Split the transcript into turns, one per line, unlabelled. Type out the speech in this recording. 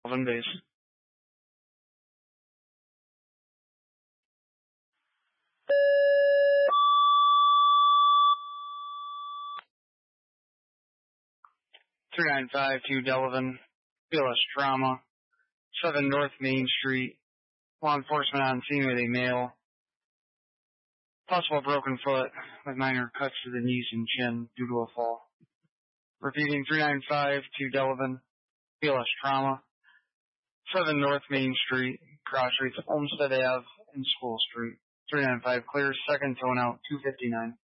Delavan base. (395) to Delavan. BLS trauma. 7 North Main Street. Law enforcement on scene with a male. Possible broken foot with minor cuts to the knees and chin due to a fall. Repeating, 395 to Delavan. BLS trauma. 7 North Main Street. Cross streets Olmsted Ave and School Street. 395 clear. Second tone out 259.